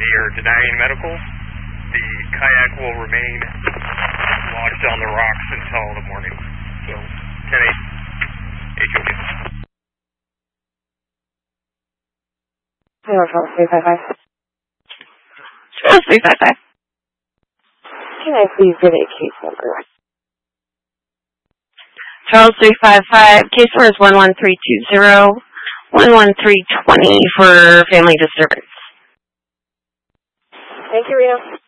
they are denying medical. The kayak will remain lodged on the rocks until the morning. So, 10-8. HOD. Hello, Charles 355. Charles 355. Can I please get a case number? Charles 355, case number is 11320, 11320 for family disturbance. Thank you, Rita.